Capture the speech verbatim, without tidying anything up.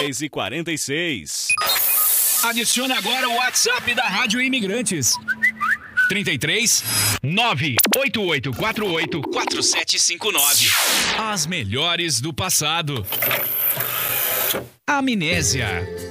dez e quarenta e seis. Adicione agora o WhatsApp da Rádio Imigrantes. trinta e três, nove oito oito quatro oito, quatro sete cinco nove. As melhores do passado. Amnésia.